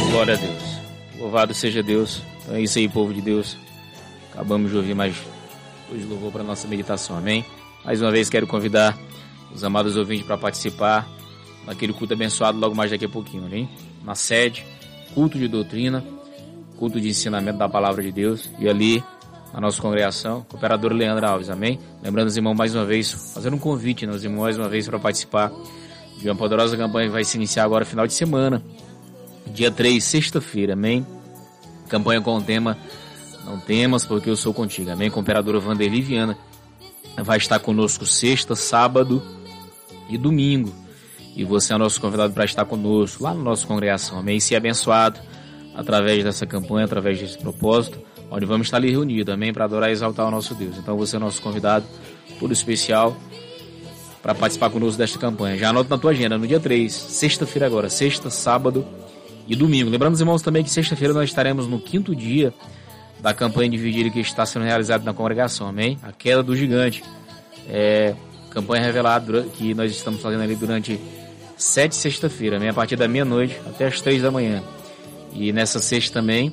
Glória a Deus. Louvado seja Deus. Então é isso aí, povo de Deus. Acabamos de ouvir mais dois louvor para a nossa meditação, amém? Mais uma vez quero convidar os amados ouvintes para participar daquele culto abençoado logo mais daqui a pouquinho, amém? Na sede, culto de doutrina, culto de ensinamento da palavra de Deus, e ali na nossa congregação, cooperador Leandro Alves, amém? Lembrando os irmãos mais uma vez, fazendo um convite, né, os irmãos mais uma vez para participar de uma poderosa campanha que vai se iniciar agora final de semana, dia 3, sexta-feira, amém? Campanha com o tema Não Temas, porque eu sou contigo, amém? Com a operadora Vanderly Viana vai estar conosco sexta, sábado e domingo, e você é nosso convidado para estar conosco lá na nossa congregação, amém? E ser abençoado através dessa campanha, através desse propósito, onde vamos estar ali reunidos, amém? Para adorar e exaltar o nosso Deus. Então você é nosso convidado, todo especial, para participar conosco desta campanha. Já anota na tua agenda, no dia 3, sexta-feira agora, sexta, sábado e domingo. Lembrando os irmãos também que sexta-feira nós estaremos no 5º dia da campanha de vigília que está sendo realizada na congregação, amém? A queda do gigante. Campanha revelada que nós estamos fazendo ali durante 7 sexta-feira, amém? A partir da meia-noite até as 3 da manhã. E nessa sexta também,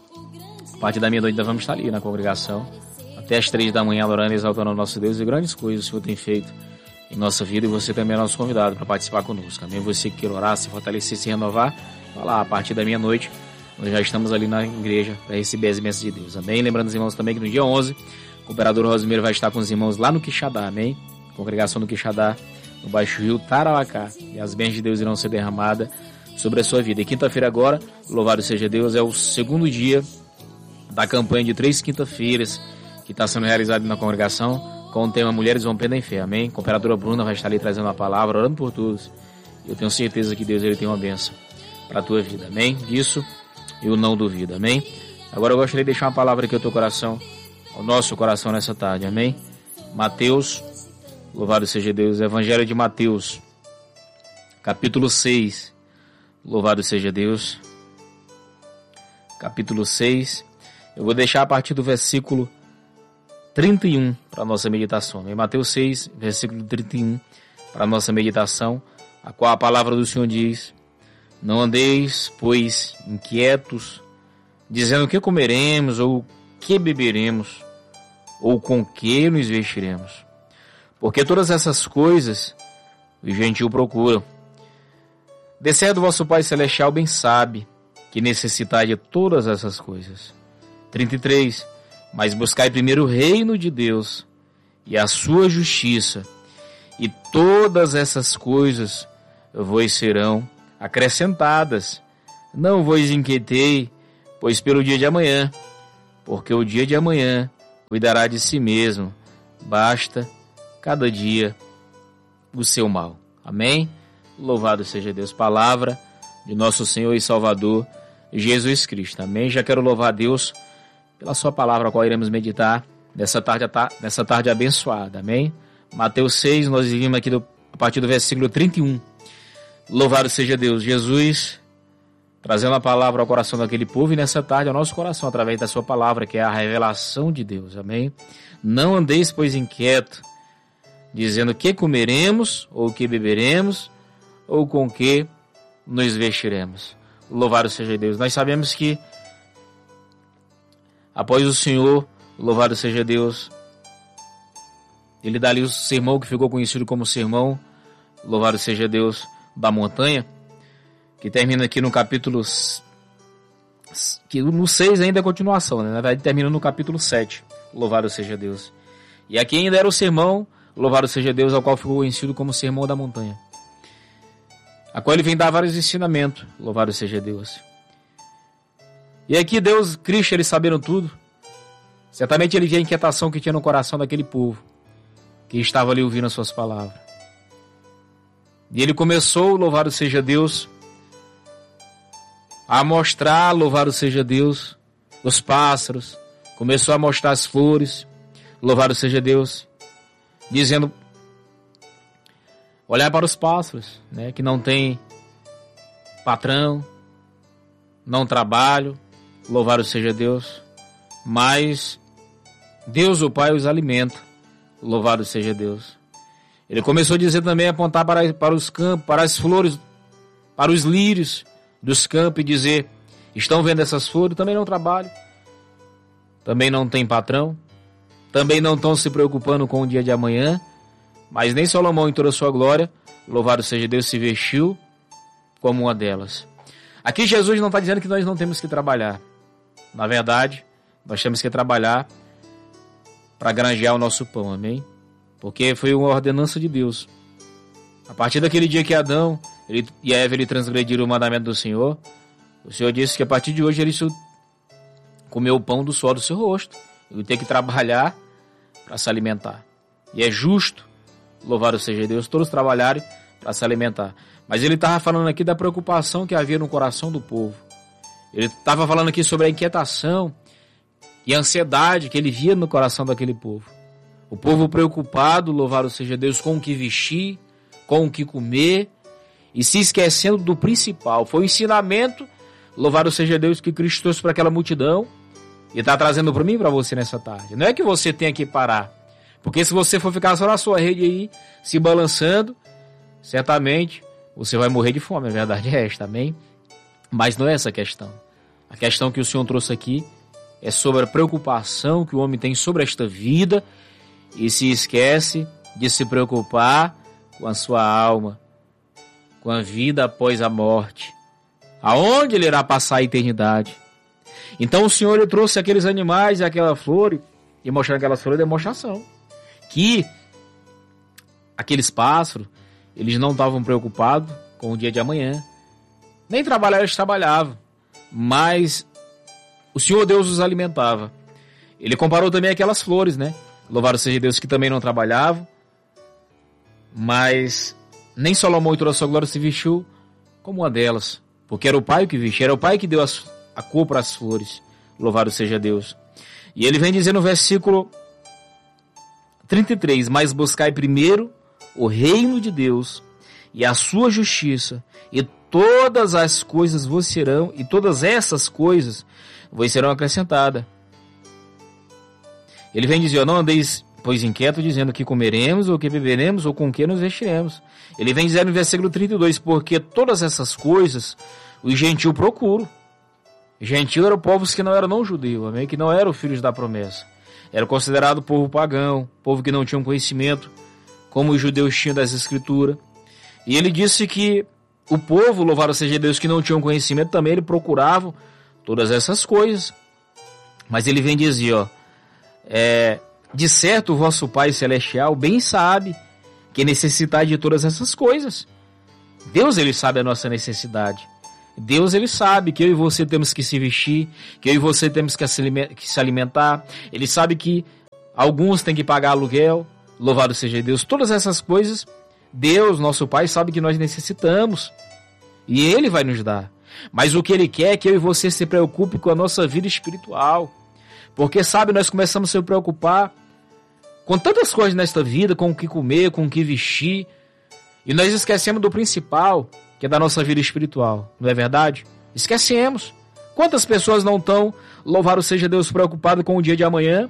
a partir da meia-noite nós vamos estar ali na congregação, até as 3 da manhã, adorando e exaltando o nosso Deus, e grandes coisas o Senhor tem feito em nossa vida, e você também é nosso convidado para participar conosco, amém? Você que quer orar, se fortalecer, se renovar, vai lá, a partir da meia-noite, nós já estamos ali na igreja para receber as bênçãos de Deus, amém? Lembrando os irmãos também que no dia 11, o operador Rosimeiro vai estar com os irmãos lá no Quixadá, amém? Congregação do Quixadá, no Baixo Rio Tarauacá, e as bênçãos de Deus irão ser derramadas sobre a sua vida. E quinta-feira agora, louvado seja Deus, é o segundo dia da campanha de 3 quinta-feiras que está sendo realizada na congregação, com o tema Mulheres Rompendo em Fé, amém? A operadora Bruna vai estar ali trazendo a palavra, orando por todos. Eu tenho certeza que Deus ele tem uma bênção para a tua vida, amém? Disso eu não duvido, amém? Agora eu gostaria de deixar uma palavra aqui ao teu coração, ao nosso coração nessa tarde, amém? Mateus, louvado seja Deus, Evangelho de Mateus, capítulo 6, louvado seja Deus, capítulo 6, eu vou deixar a partir do versículo 31 para a nossa meditação. Em Mateus 6, versículo 31, para a nossa meditação, a qual a palavra do Senhor diz: Não andeis, pois, inquietos, dizendo o que comeremos, ou que beberemos, ou com que nos vestiremos. Porque todas essas coisas o gentio procura. Descer do vosso Pai Celestial bem sabe que necessitai de todas essas coisas. 33. Mas buscai primeiro o reino de Deus e a sua justiça, e todas essas coisas vos serão acrescentadas. Não vos inquietei, pois pelo dia de amanhã, porque o dia de amanhã cuidará de si mesmo. Basta cada dia o seu mal. Amém? Louvado seja Deus. Palavra de nosso Senhor e Salvador Jesus Cristo. Amém? Já quero louvar a Deus pela sua palavra, a qual iremos meditar nessa tarde abençoada, amém? Mateus 6, nós vimos aqui a partir do versículo 31. Louvado seja Deus, Jesus trazendo a palavra ao coração daquele povo, e nessa tarde ao nosso coração, através da sua palavra, que é a revelação de Deus, amém? Não andeis, pois, inquieto, dizendo que comeremos, ou que beberemos, ou com que nos vestiremos. Louvado seja Deus. Nós sabemos que após o Senhor, louvado seja Deus, ele dá ali o sermão que ficou conhecido como sermão, louvado seja Deus, da montanha, que termina aqui no capítulo, que no 6 ainda é continuação, né? Na verdade termina no capítulo 7, louvado seja Deus. E aqui ainda era o sermão, louvado seja Deus, ao qual ficou conhecido como sermão da montanha, a qual ele vem dar vários ensinamentos, louvado seja Deus. E aqui Deus, Cristo, eles saberam tudo. Certamente ele via a inquietação que tinha no coração daquele povo que estava ali ouvindo as suas palavras. E ele começou, louvado seja Deus, a mostrar, louvado seja Deus, os pássaros. Começou a mostrar as flores, louvado seja Deus, dizendo, olhar para os pássaros, né, que não tem patrão, não trabalham, louvado seja Deus, mas Deus o Pai os alimenta, louvado seja Deus. Ele começou a dizer também, apontar para os campos, para as flores, para os lírios dos campos, e dizer estão vendo essas flores, também não trabalham, também não tem patrão, também não estão se preocupando com o dia de amanhã, mas nem Salomão em toda a sua glória, louvado seja Deus, se vestiu como uma delas. Aqui Jesus não está dizendo que nós não temos que trabalhar. Na verdade, nós temos que trabalhar para granjear o nosso pão, amém? Porque foi uma ordenança de Deus. A partir daquele dia que Adão e Eva transgrediram o mandamento do Senhor, o Senhor disse que a partir de hoje eles comeu o pão do suor do seu rosto. Ele tem que trabalhar para se alimentar. E é justo, louvado seja Deus, todos trabalharem para se alimentar. Mas ele estava falando aqui da preocupação que havia no coração do povo. Ele estava falando aqui sobre a inquietação e a ansiedade que ele via no coração daquele povo. O povo preocupado, louvado seja Deus, com o que vestir, com o que comer, e se esquecendo do principal. Foi o ensinamento, louvado seja Deus, que Cristo trouxe para aquela multidão e está trazendo para mim e para você nessa tarde. Não é que você tenha que parar, porque se você for ficar só na sua rede aí, se balançando, certamente você vai morrer de fome, a verdade é esta, amém? Mas não é essa a questão. A questão que o Senhor trouxe aqui é sobre a preocupação que o homem tem sobre esta vida e se esquece de se preocupar com a sua alma, com a vida após a morte, aonde ele irá passar a eternidade. Então o Senhor ele trouxe aqueles animais e aquela flor, e mostrando aquelas flores de demonstração, que aqueles pássaros, eles não estavam preocupados com o dia de amanhã, nem trabalhar eles trabalhavam, mas o Senhor Deus os alimentava. Ele comparou também aquelas flores, né? Louvado seja Deus, que também não trabalhavam, mas nem Salomão em toda a sua glória se vestiu como uma delas, porque era o Pai que vestia, era o Pai que deu a cor para as flores. Louvado seja Deus. E ele vem dizer no versículo 33, mas buscai primeiro o reino de Deus e a sua justiça, e todas as coisas vos serão, e todas essas coisas vos serão acrescentadas. Ele vem dizer, não andeis, pois inquieto, dizendo que comeremos, ou que beberemos, ou com que nos vestiremos. Ele vem dizer no versículo 32, porque todas essas coisas os gentios procuram. Gentil eram povos que não eram não judeus, amém? Que não eram filhos da promessa. Era considerado povo pagão, povo que não tinha um conhecimento, como os judeus tinham das escrituras. E ele disse que o povo, louvado seja Deus, que não tinha um conhecimento, também ele procurava todas essas coisas. Mas ele vem dizer, ó, de certo o vosso Pai Celestial bem sabe que necessitai de todas essas coisas. Deus, ele sabe a nossa necessidade. Deus, ele sabe que eu e você temos que se vestir, que eu e você temos que se alimentar. Ele sabe que alguns têm que pagar aluguel, louvado seja Deus. Todas essas coisas, Deus, nosso Pai, sabe que nós necessitamos. E ele vai nos dar. Mas o que ele quer é que eu e você se preocupe com a nossa vida espiritual. Porque, sabe, nós começamos a se preocupar com tantas coisas nesta vida, com o que comer, com o que vestir. E nós esquecemos do principal, que é da nossa vida espiritual. Não é verdade? Esquecemos. Quantas pessoas não estão, louvado seja Deus, preocupadas com o dia de amanhã,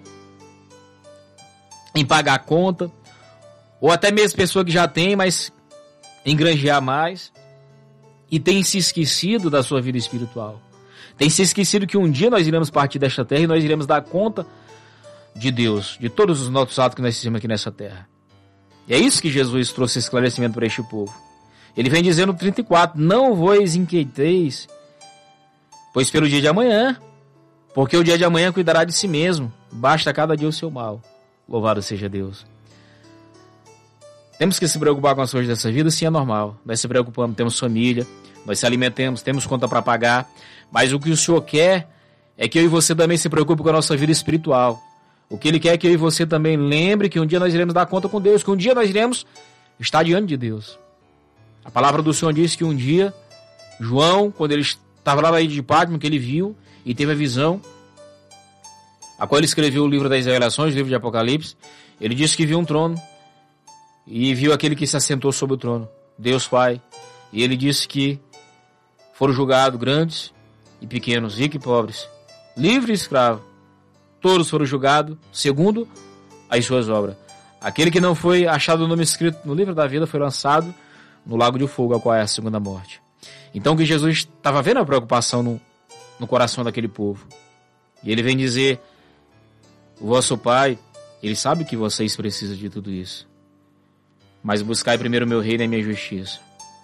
em pagar a conta, ou até mesmo pessoa que já tem, mas em granjear mais, e tem se esquecido da sua vida espiritual. Tem se esquecido que um dia nós iremos partir desta terra e nós iremos dar conta de Deus, de todos os nossos atos que nós fizemos aqui nessa terra. E é isso que Jesus trouxe esclarecimento para este povo. Ele vem dizendo no 34, não vos inquieteis, pois pelo dia de amanhã, porque o dia de amanhã cuidará de si mesmo, basta cada dia o seu mal. Louvado seja Deus. Temos que se preocupar com as coisas dessa vida, sim, é normal. Nós se preocupamos, temos família, nós se alimentamos, temos conta para pagar, mas o que o Senhor quer é que eu e você também se preocupe com a nossa vida espiritual. O que Ele quer é que eu e você também lembre que um dia nós iremos dar conta com Deus, que um dia nós iremos estar diante de Deus. A palavra do Senhor diz que um dia, João, quando ele estava lá na ilha de Patmos, que ele viu e teve a visão, a qual ele escreveu o livro das Revelações, o livro de Apocalipse, ele disse que viu um trono e viu aquele que se assentou sobre o trono, Deus Pai. E ele disse que foram julgados grandes e pequenos, ricos e pobres, livre e escravo. Todos foram julgados segundo as suas obras. Aquele que não foi achado o nome escrito no livro da vida foi lançado no lago de fogo, a qual é a segunda morte. Então que Jesus estava vendo a preocupação no coração daquele povo. E ele vem dizer: o vosso Pai, ele sabe que vocês precisam de tudo isso. Mas buscai primeiro o meu reino e a minha justiça.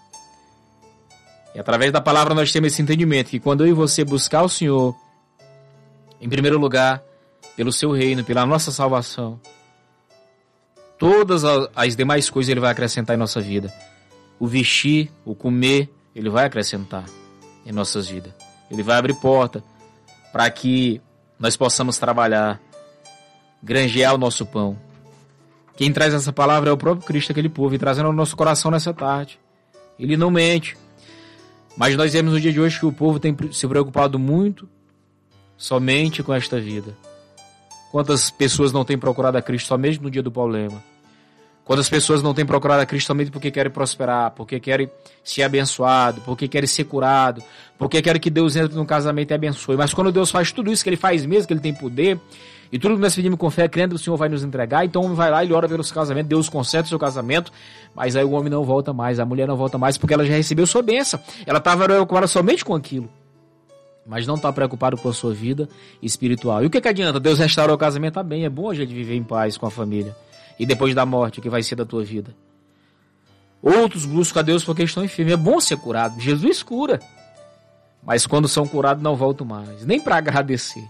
E através da palavra nós temos esse entendimento, que quando eu e você buscar o Senhor, em primeiro lugar, pelo seu reino, pela nossa salvação, todas as demais coisas ele vai acrescentar em nossa vida. O vestir, o comer, ele vai acrescentar em nossas vidas. Ele vai abrir porta para que nós possamos trabalhar, granjear o nosso pão. Quem traz essa palavra é o próprio Cristo, aquele povo, e trazendo ao nosso coração nessa tarde. Ele não mente. Mas nós vemos no dia de hoje que o povo tem se preocupado muito somente com esta vida. Quantas pessoas não têm procurado a Cristo somente no dia do problema? Quantas pessoas não têm procurado a Cristo somente porque querem prosperar, porque querem ser abençoado, porque querem ser curado, porque querem que Deus entre no casamento e abençoe. Mas quando Deus faz tudo isso que Ele faz mesmo, que Ele tem poder, e tudo que nós pedimos com fé, crendo que o Senhor vai nos entregar, então o homem vai lá, ele ora pelo seu casamento, Deus conserta o seu casamento, mas aí o homem não volta mais, a mulher não volta mais, porque ela já recebeu sua bênção. Ela estava preocupada somente com aquilo, mas não está preocupado com a sua vida espiritual. E o que adianta? Deus restaurou o casamento, tá bem, é bom a gente viver em paz com a família. E depois da morte, o que vai ser da tua vida? Outros buscam a Deus porque estão enfermos. É bom ser curado. Jesus cura. Mas quando são curados, não voltam mais. Nem para agradecer.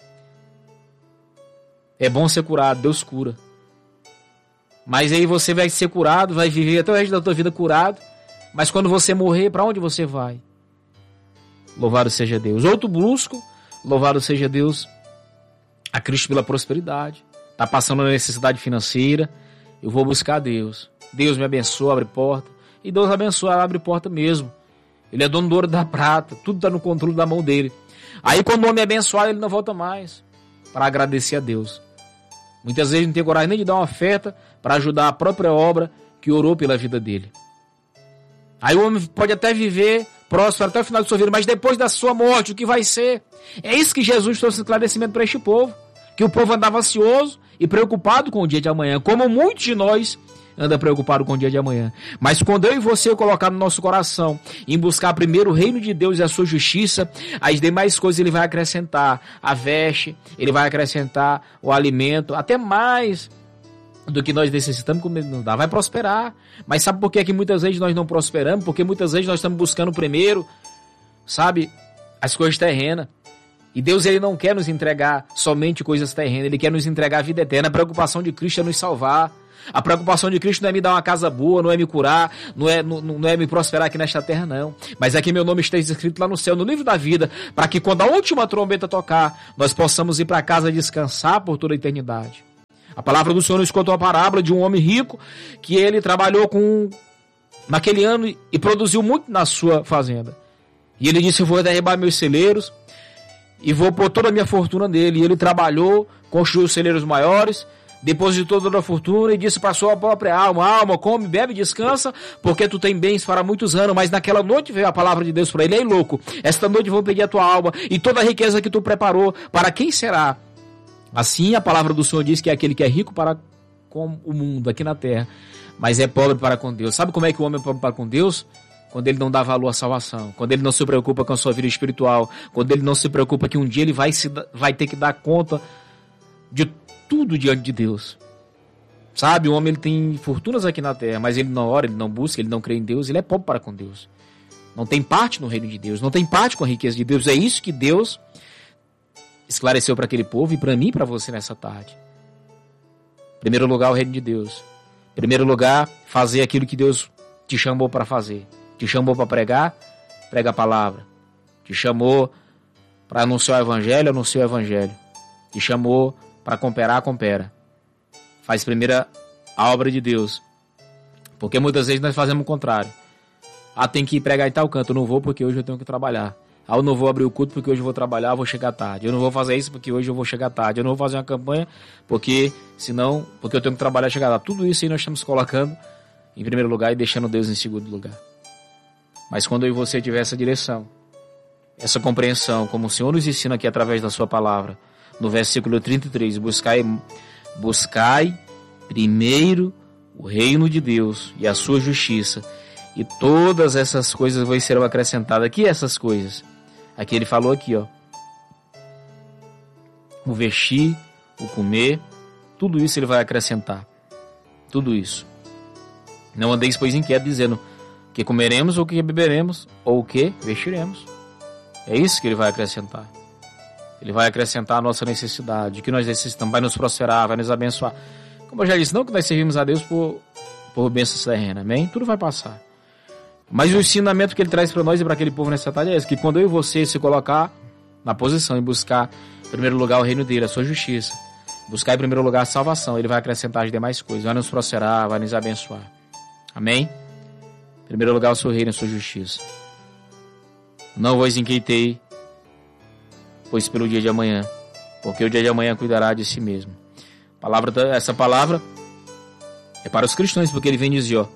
É bom ser curado. Deus cura. Mas aí você vai ser curado, vai viver até o resto da tua vida curado. Mas quando você morrer, para onde você vai? Louvado seja Deus. Outro busco, louvado seja Deus, a Cristo pela prosperidade. Está passando uma necessidade financeira, eu vou buscar a Deus. Deus me abençoa, abre porta. E Deus abençoa, abre porta mesmo. Ele é dono do ouro e da prata, tudo está no controle da mão dele. Aí quando o homem é abençoado, ele não volta mais para agradecer a Deus. Muitas vezes não tem coragem nem de dar uma oferta para ajudar a própria obra que orou pela vida dele. Aí o homem pode até viver próspero até o final da sua vida, mas depois da sua morte, o que vai ser? É isso que Jesus trouxe esclarecimento para este povo. Que o povo andava ansioso e preocupado com o dia de amanhã, como muitos de nós andam preocupados com o dia de amanhã. Mas quando eu e você colocar no nosso coração em buscar primeiro o reino de Deus e a sua justiça, as demais coisas ele vai acrescentar. A veste, ele vai acrescentar o alimento, até mais do que nós necessitamos, como ele nos dá. Vai prosperar. Mas sabe por que muitas vezes nós não prosperamos? Porque muitas vezes nós estamos buscando primeiro, sabe, as coisas terrenas. E Deus ele não quer nos entregar somente coisas terrenas, Ele quer nos entregar a vida eterna. A preocupação de Cristo é nos salvar. A preocupação de Cristo não é me dar uma casa boa, não é me curar, não é me prosperar aqui nesta terra, não. Mas é que meu nome esteja escrito lá no céu, no livro da vida, para que quando a última trombeta tocar, nós possamos ir para casa descansar por toda a eternidade. A palavra do Senhor nos contou a parábola de um homem rico que ele trabalhou naquele ano e produziu muito na sua fazenda. E ele disse: eu vou derribar meus celeiros e vou pôr toda a minha fortuna nele. E ele trabalhou, construiu celeiros maiores, depositou toda a fortuna e disse para a sua própria alma: alma, come, bebe, descansa, porque tu tem bens para muitos anos. Mas naquela noite veio a palavra de Deus para ele: ei, louco, esta noite vou pedir a tua alma e toda a riqueza que tu preparou, para quem será? Assim a palavra do Senhor diz que é aquele que é rico para com o mundo aqui na terra, mas é pobre para com Deus. Sabe como é que o homem é pobre para com Deus? Quando ele não dá valor à salvação, quando ele não se preocupa com a sua vida espiritual, quando ele não se preocupa que um dia ele vai ter que dar conta de tudo diante de Deus. Sabe, o homem ele tem fortunas aqui na terra, mas ele não ora, ele não busca, ele não crê em Deus, ele é pobre para com Deus. Não tem parte no reino de Deus, não tem parte com a riqueza de Deus. É isso que Deus esclareceu para aquele povo e para mim e para você nessa tarde. Em primeiro lugar, o reino de Deus. Em primeiro lugar, fazer aquilo que Deus te chamou para fazer. Te chamou para pregar, prega a palavra. Te chamou para anunciar o evangelho, anuncia o evangelho. Te chamou para cooperar, coopera. Faz primeiro a obra de Deus. Porque muitas vezes nós fazemos o contrário. Tem que ir pregar em tal canto. Eu não vou porque hoje eu tenho que trabalhar. Eu não vou abrir o culto porque hoje eu vou trabalhar, eu vou chegar tarde. Eu não vou fazer isso porque hoje eu vou chegar tarde. Eu não vou fazer uma campanha porque eu tenho que trabalhar e chegar lá. Tudo isso aí nós estamos colocando em primeiro lugar e deixando Deus em segundo lugar. Mas quando eu e você tiver essa direção, essa compreensão, como o Senhor nos ensina aqui através da sua palavra, no versículo 33, buscai primeiro o reino de Deus e a sua justiça, e todas essas coisas serão acrescentadas. Aqui essas coisas. Aqui ele falou aqui, ó. O vestir, o comer, tudo isso ele vai acrescentar. Tudo isso. Não andeis, pois, inquietos, dizendo que comeremos ou que beberemos ou o que vestiremos. É isso que ele vai acrescentar. Ele vai acrescentar a nossa necessidade, que nós necessitamos, vai nos prosperar, vai nos abençoar. Como eu já disse, não que nós servimos a Deus por bênçãos terrenas, amém? Tudo vai passar. Mas o ensinamento que ele traz para nós e para aquele povo nessa tarde é esse, que quando eu e você se colocar na posição e buscar, em primeiro lugar, o reino dele, a sua justiça, buscar em primeiro lugar a salvação, ele vai acrescentar as demais coisas, vai nos prosperar, vai nos abençoar. Amém? Em primeiro lugar, o seu reino e a sua justiça. Não vos inquietei, pois pelo dia de amanhã, porque o dia de amanhã cuidará de si mesmo. Essa palavra é para os cristãos, porque ele vem dizer, ó,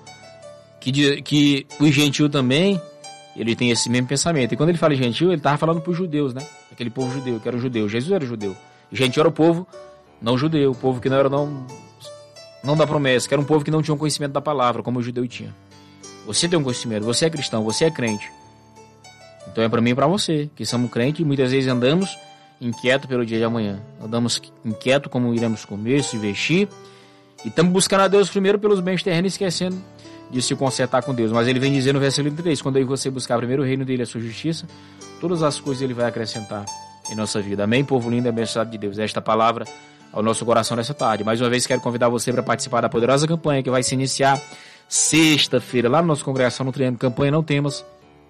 que o gentil também, ele tem esse mesmo pensamento. E quando ele fala em gentil, ele estava falando para os judeus, né? Aquele povo judeu, que era o judeu. Jesus era judeu. E gentil era o povo não judeu, o povo que não era não da promessa, que era um povo que não tinha um conhecimento da palavra, como o judeu tinha. Você tem um conhecimento, você é cristão, você é crente. Então é para mim e para você, que somos crentes e muitas vezes andamos inquietos pelo dia de amanhã. Andamos inquietos como iremos comer, se vestir. E estamos buscando a Deus primeiro pelos bens terrenos, esquecendo de se consertar com Deus. Mas ele vem dizer no versículo 3, quando aí você buscar primeiro o reino dele, a sua justiça, todas as coisas ele vai acrescentar em nossa vida. Amém, povo lindo e abençoado de Deus. Esta palavra ao nosso coração nessa tarde. Mais uma vez quero convidar você para participar da poderosa campanha que vai se iniciar sexta-feira lá na nossa congregação no Triângulo. Campanha Não Temas.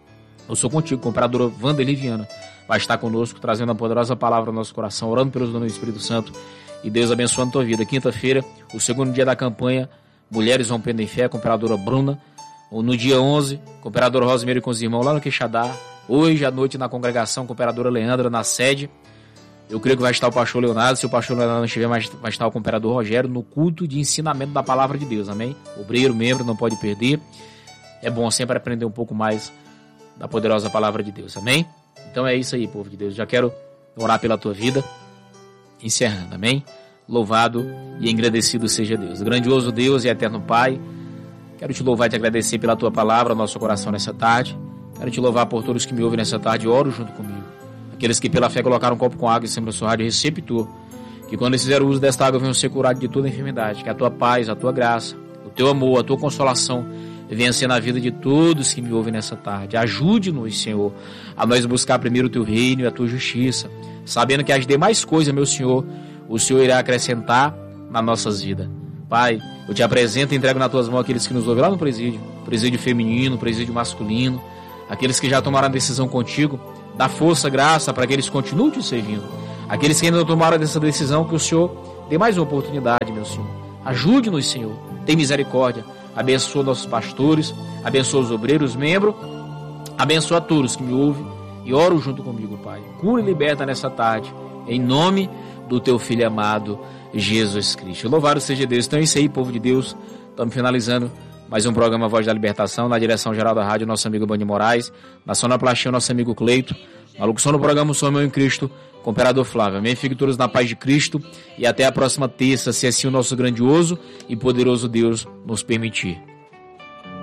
Eu sou contigo, compradora Wanda Liviana. Vai estar conosco, trazendo a poderosa palavra ao nosso coração, orando pelos donos do Espírito Santo e Deus abençoando a tua vida. Quinta-feira, o segundo dia da campanha, Mulheres Rompendo em Fé, compradora Bruna. No dia 11, compradora Rosemary com os irmãos lá no Quixadá. Hoje à noite na congregação, compradora Leandra na sede. Eu creio que vai estar o pastor Leonardo. Se o pastor Leonardo não estiver, vai estar o comprador Rogério no culto de ensinamento da palavra de Deus. Amém? Obreiro, membro, não pode perder. É bom sempre aprender um pouco mais da poderosa palavra de Deus. Amém? Então é isso aí, povo de Deus. Já quero orar pela tua vida. Encerrando. Amém? Louvado e agradecido seja Deus. Grandioso Deus e eterno Pai, quero te louvar e te agradecer pela tua palavra, nosso coração nessa tarde. Quero te louvar por todos que me ouvem nessa tarde. Oro junto comigo. Aqueles que pela fé colocaram um copo com água em cima do seu rádio receptor, que quando eles fizeram uso desta água venham ser curados de toda enfermidade. Que a tua paz, a tua graça, o teu amor, a tua consolação venha ser na vida de todos que me ouvem nessa tarde. Ajude-nos, Senhor, a nós buscar primeiro o teu reino e a tua justiça, sabendo que as demais coisas, meu Senhor, o Senhor irá acrescentar nas nossas vidas. Pai, eu te apresento e entrego nas tuas mãos aqueles que nos ouvem lá no presídio feminino, presídio masculino, aqueles que já tomaram a decisão contigo. Dá força, graça para que eles continuem te servindo. Aqueles que ainda não tomaram essa decisão, que o Senhor dê mais uma oportunidade, meu Senhor. Ajude-nos, Senhor. Tem misericórdia. Abençoa nossos pastores, abençoa os obreiros, membros, abençoa todos que me ouvem e oram junto comigo, Pai. Cura e liberta nessa tarde, em nome do teu Filho amado, Jesus Cristo. Louvado seja Deus. Então é isso aí, povo de Deus. Estamos finalizando mais um programa Voz da Libertação, na direção geral da rádio, nosso amigo Bani Moraes, na sonoplastia, nosso amigo Cleito, na locução do programa Sou Meu em Cristo, com o Imperador Flávio. Amém? Fiquem todos na paz de Cristo e até a próxima terça, se assim o nosso grandioso e poderoso Deus nos permitir.